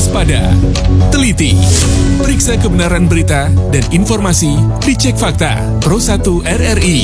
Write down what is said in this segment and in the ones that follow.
waspada, teliti, periksa kebenaran berita dan informasi, dicek fakta. Pro 1 RRI.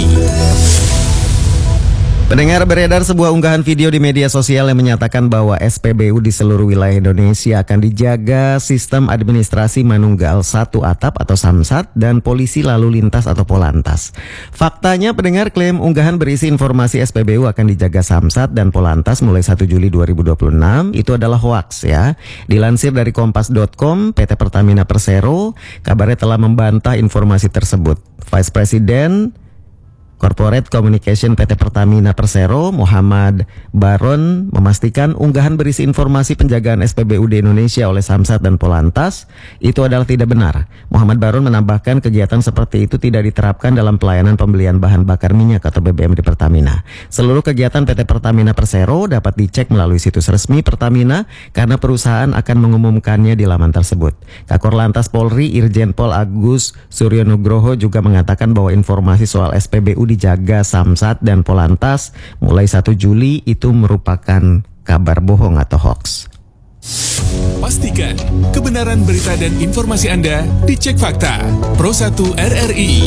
Pendengar, beredar sebuah unggahan video di media sosial yang menyatakan bahwa SPBU di seluruh wilayah Indonesia akan dijaga sistem administrasi manunggal satu atap atau samsat dan polisi lalu lintas atau polantas. Faktanya, pendengar, klaim unggahan berisi informasi SPBU akan dijaga samsat dan polantas mulai 1 Juli 2026 itu adalah hoaks ya. Dilansir dari kompas.com, PT Pertamina Persero kabarnya telah membantah informasi tersebut. Vice President Corporate Communication PT Pertamina Persero, Muhammad Baron, memastikan unggahan berisi informasi penjagaan SPBU di Indonesia oleh Samsat dan Polantas itu adalah tidak benar. Muhammad Baron menambahkan kegiatan seperti itu tidak diterapkan dalam pelayanan pembelian bahan bakar minyak atau BBM di Pertamina. Seluruh kegiatan PT Pertamina Persero dapat dicek melalui situs resmi Pertamina karena perusahaan akan mengumumkannya di laman tersebut. Kakor Lantas Polri Irjen Pol Agus Suryonugroho juga mengatakan bahwa informasi soal SPBU dijaga Samsat dan Polantas mulai 1 Juli itu merupakan kabar bohong atau hoax. Pastikan kebenaran berita dan informasi Anda dicek fakta. Pro 1 RRI.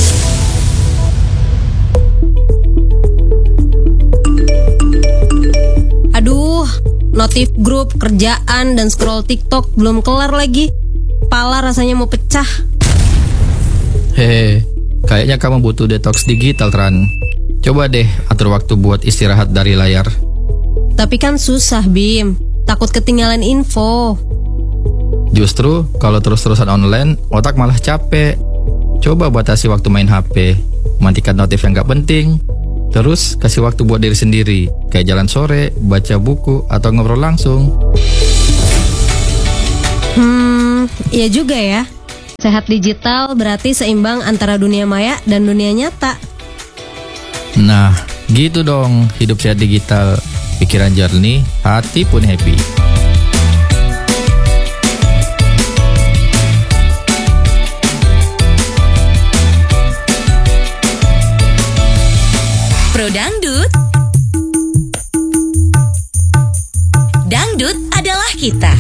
Aduh, notif grup, kerjaan, dan scroll TikTok belum kelar lagi. Kepala rasanya mau pecah. Hehe, kayaknya kamu butuh detox digital, Tran. Coba deh atur waktu buat istirahat dari layar. Tapi kan susah, Bim. Takut ketinggalan info. Justru kalau terus-terusan online, otak malah capek. Coba batasi waktu main HP, matikan notif yang gak penting. Terus kasih waktu buat diri sendiri, kayak jalan sore, baca buku, atau ngobrol langsung. Iya juga ya. Sehat digital berarti seimbang antara dunia maya dan dunia nyata. Nah, gitu dong, hidup sehat digital. Pikiran jernih, hati pun happy. Pro Dangdut. Dangdut adalah kita.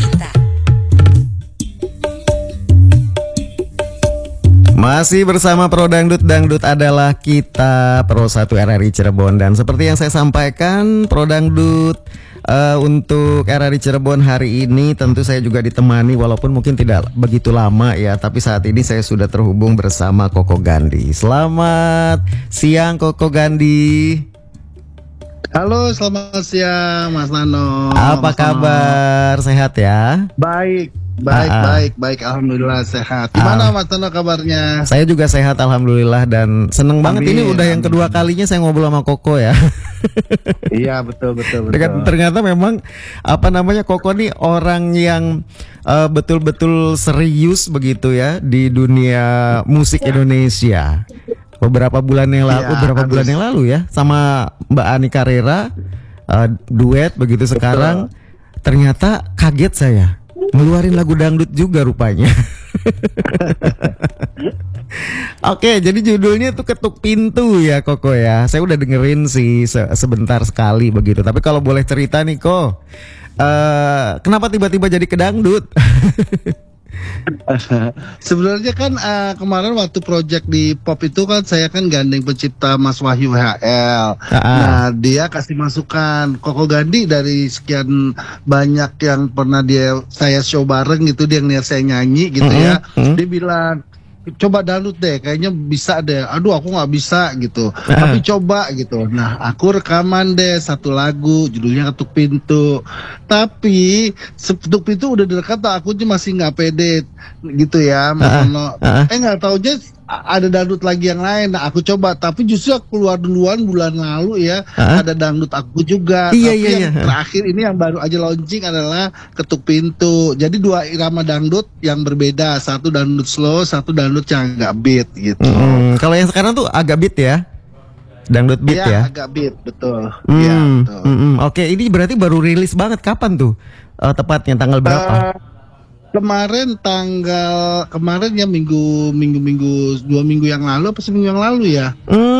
Masih bersama Pro Dangdut, Dangdut adalah kita, Pro 1 RRI Cirebon. Dan seperti yang saya sampaikan, Pro Dangdut untuk RRI Cirebon hari ini tentu saya juga ditemani, walaupun mungkin tidak begitu lama ya, tapi saat ini saya sudah terhubung bersama Koko Gandhi. Selamat siang Koko Gandhi. Halo, selamat siang Mas Nano. Apa kabar? Sehat ya? Baik. Alhamdulillah sehat. Gimana Mas Nano kabarnya? Saya juga sehat alhamdulillah dan seneng banget. Ini udah yang kedua kalinya saya ngobrol sama Koko ya. Iya betul. Ternyata memang Koko nih orang yang betul-betul serius begitu ya di dunia musik Indonesia. Beberapa bulan yang lalu ya sama Mbak Ani Carrera duet begitu. Sekarang ternyata kaget saya ngeluarin lagu dangdut juga rupanya. Oke, jadi judulnya tuh Ketuk Pintu ya Koko ya. Saya udah dengerin sih sebentar sekali begitu. Tapi kalau boleh cerita nih Ko, kenapa tiba-tiba jadi ke dangdut? Sebenarnya kan kemarin waktu project di Pop itu kan saya kan gandeng pencipta Mas Wahyu HL. Nah dia kasih masukan Koko Gandhi dari sekian banyak yang pernah saya show bareng gitu, dia ngeliat saya nyanyi gitu ya. Dia bilang coba dangdut deh, kayaknya bisa deh. Aduh aku nggak bisa gitu, tapi coba gitu. Nah aku rekaman deh satu lagu judulnya Ketuk Pintu. Tapi Ketuk Pintu udah direkam, aku masih nggak pede gitu ya. Nggak tahu aja ada dangdut lagi yang lain. Nah aku coba, tapi justru aku keluar duluan bulan lalu ya. Ada dangdut aku juga. Yang terakhir ini yang baru aja launching adalah Ketuk Pintu. Jadi dua irama dangdut yang berbeda, satu dangdut slow, satu dangdut yang agak beat gitu. Kalau yang sekarang tuh agak beat ya, dangdut beat ya. Agak beat, betul. Betul. Oke, ini berarti baru rilis banget. Kapan tuh tepatnya, tanggal berapa? Kemarin ya minggu 2 minggu yang lalu apa seminggu yang lalu ya.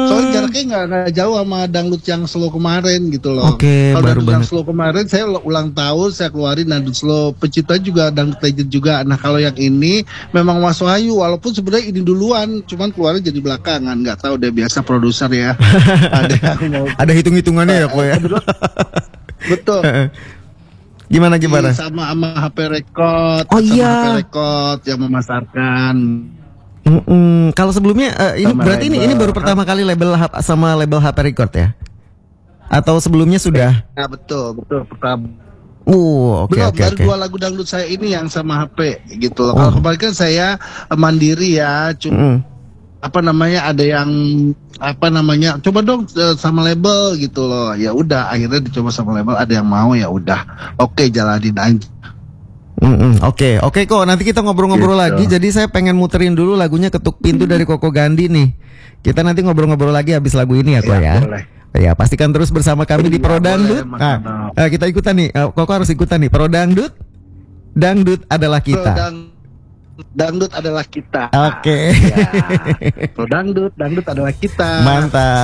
Soalnya jaraknya nggak jauh sama dangdut yang slow kemarin gitu loh. Oke, Kalau baru dangdut yang banget. slow kemarin saya ulang tahun saya keluarin dangdut slow. Pecinta juga dangdut legend juga. Nah kalau yang ini memang Mas Wahyu, walaupun sebenarnya ini duluan, cuman keluarnya jadi belakangan. Nggak tahu deh, biasa produser ya. Ada hitung-hitungannya ya kok ya. Betul. Gimana? Sama HP Record. Oh sama iya. HP Record yang memasarkan. Kalau sebelumnya ini Sama berarti ini baru pertama kali sama label HP Record ya? Atau sebelumnya sudah? Ya betul pertama. Oke. Baru 2 lagu dangdut saya ini yang sama HP gitu loh. Kalau kemarin kan saya mandiri ya, cuma ada yang coba dong sama label gitu loh. Ya udah akhirnya dicoba sama label, ada yang mau, ya udah. Oke, jalanin aja. Oke kok, nanti kita ngobrol-ngobrol Gitu. lagi. Jadi saya pengen muterin dulu lagunya Ketuk Pintu dari Koko Gandhi nih. Kita nanti ngobrol-ngobrol lagi habis lagu ini ya kok ya. Boleh. Ya, pastikan terus bersama kami di Pro Dangdut. boleh, Mas Kita ikutan nih. Koko harus ikutan nih. Pro Dangdut. Dangdut adalah kita. Dangdut adalah kita. Oke. Ya. Pro dangdut adalah kita. Mantap.